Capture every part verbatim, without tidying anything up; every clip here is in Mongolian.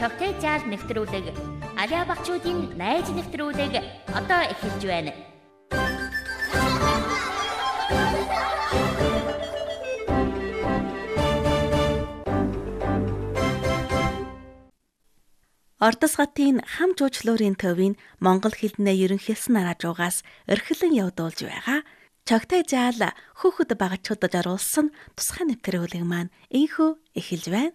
Чогтэй жаал нэвтрүүлэг Аливаа багчуудын найз нэвтрүүлэг одоо эхэлж байна. Ордос хотын хам жуучлуурын төвийн Монгол хэлнээ ерөнхийлсөн радиогаас эрхлэн явуулж байгаа Чогтэй жаал хүүхэд багчуудад оруулсан тусгай нэвтрүүлэг маань энхүү эхэлж байна.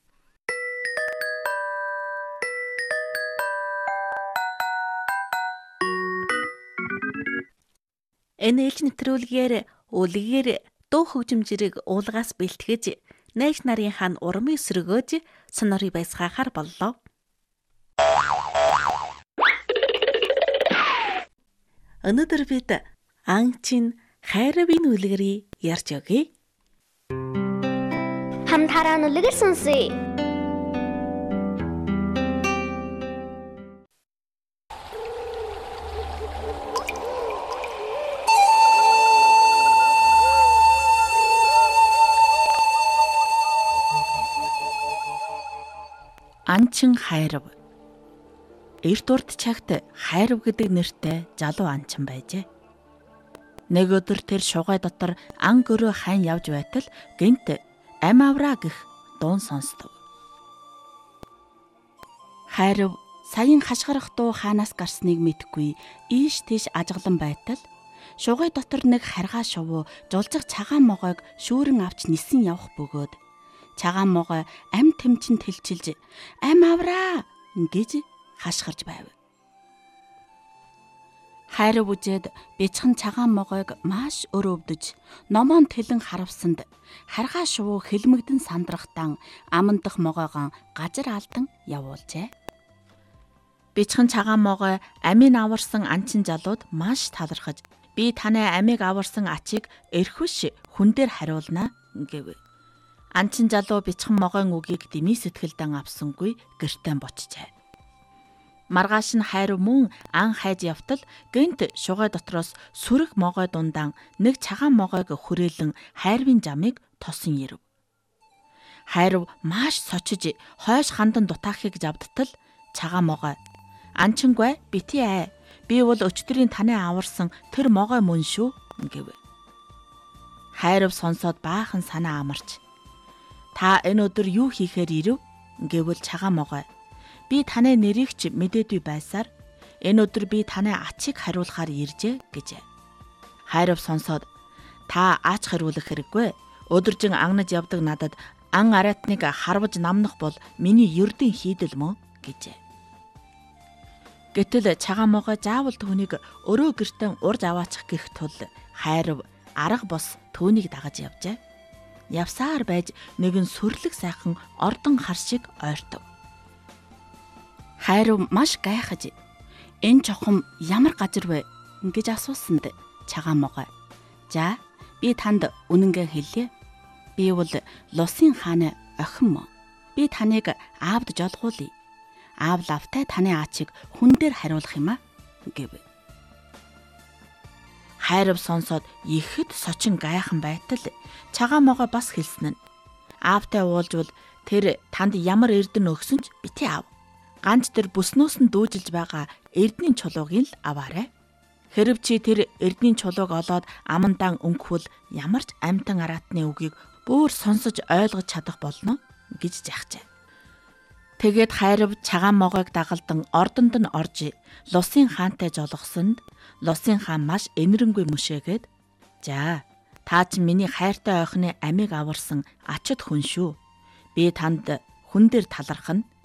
Энэ ээлж нэвтрүүлгээр үлгээр дуу хөгжимжрийг уулгаас бэлтгэж найз нарын хаан урмыг сөргөөж сонорыг байсгаахаар боллоо. Өнөөдөр бид анчин хайрын үлгэрийг ярьж өгье. Хамтараа үлгэр сонсъё. Анчин хайрав. Эрт урд чагт хайрав гэдэг нэртэй залуу анчин байжээ. Нэг өдөр тэр шугай дотор ан гөрөө хайн явж байтал гэнт ам авраа гэх дуун сонстов. Хайрав саяын хашгирах дуу хаанаас гарсныг мэдэхгүй ийш тийш ажглан байтал шугай дотор нэг харгаа шувуу жулжих цагаан могойг шүүрэн авч нисэн явах бөгөөд цагаан могой ам тэмчин тэлчилж ам авраа гэж хашгирж байв. Хайрав үжээд бяцхан цагаан могойг маш өрөвдөж номон тэлэн харавсанд харгаа шувуу хэлмэгдэн сандрахтан амандах могойгоо газар алдан явуулжээ. Бяцхан цагаан могой амийн аварсан анчин залууд маш талархаж би таны амийг аварсан ачийг эрхвш хүн дээр хариулнаа гэв. Анчин залуу бяцхан могойн үгийг дэмий сэтгэлдэн авсангүй гэртээ бочжээ. Маргааш нь хайрав мөн ан хайж явтал гэнт шугай дотроос сүрэг могой дундаан нэг цагаан могойг хүрээлэн хайрвын жамыг тосон ирэв. Хайрав маш сочиж хойш хандан дутаахыг завдтал цагаан могой анчингүй бити аа би бол өчтөрийн таны аварсан тэр могой мөн шүү гэв. Хайрав сонсоод баахан санаа амарч та энэ өдөр юу хийхээр ирэв гэвэл цагаан могой би таны нэрийг ч мэдээдүй байсаар энэ өдөр би таны ачийг хариулахаар иржээ гэжээ. Хайрав сонсоод та ач хариулах хэрэггүй. Өдөржин агнаж явдаг надад ан араатныг харваж намнах бол миний ердийн хийдэл мөн гэжээ. Гэтэл цагаан могой заавал түүнийг өрөө гертэн урж аваачих гэх тул хайрав арга бос түүнийг дагаж явжээ. Явсаар байж нэгэн сүрлэг сайхан ордон хар шиг ойртов. Хайрав маш гайхаж энэ чохом ямар газар вэ гэж асуусанд цагаан могой за би танд үнэнгээ хэлье. Би бол Лусын хааны охин мөн. Би таныг аавд жолгуулъя. Аав лавтай таны ачийг хүн дээр хариулах юм а гэв. Хайрав сонсоод ихэд сочин гайхан байтал цагаан могой бас хэлсэн нь аавтай уулзвал тэр танд ямар эрдэнэ өгсөн ч бити аав. Ганц тэр бүснөөс нь дүүжилж байгаа эрдний чулуугийг л аваарай. Хэрв чи тэр эрдний чулууг олоод амандаан өнгөхвөл ямар ч амьтан араатны үгийг бүр сонсож ойлгож чадах болно гэж жахжээ. Тэгээд хайрав цагаан могойг дагалдан ордонд нь орж Лусын хаантай жолгосонд Лусын хаан маш энэрэнгүй мөшөөгээд за та ч миний хайртай охины амийг аварсан ачид хүн шүү. Би танд хүн дээр талархна